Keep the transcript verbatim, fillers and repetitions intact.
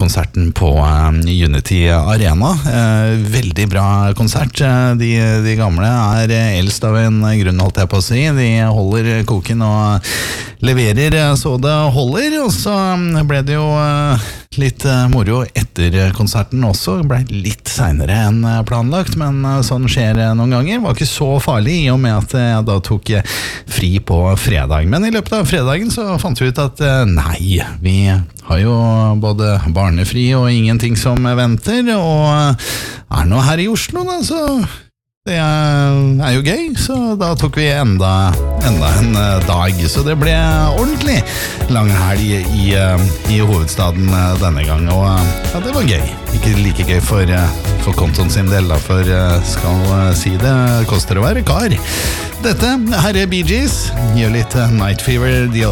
konserten på Unity Arena. Veldig bra konsert. De, de gamle er eldst av en grunn, holdt jeg på å si. De holder koken og leverer så det holder, og så ble det jo litt moro etter konserten også. Det ble litt senere enn planlagt, men sånn skjer noen ganger. Det var ikke så farlig i og med at jeg da tok fri på fredag. Men i løpet av fredagen så fant vi ut at nei, vi har jo både barnefri og ingenting som venter, og er nå her i Oslo da, så det er jo gøy, så da tok vi enda, enda en dag, så det ble ordentlig lang helg i, i hovedstaden denne gang, og ja, det var gøy. Ikke like gøy for, for kontoen sin del, da, for skal si det koster å være kar. Dette her er Bee Gees, gjør litt Night Fever, de